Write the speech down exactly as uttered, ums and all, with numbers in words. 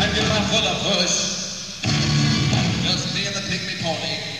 and give my full a push. Just me and the pygmy pony.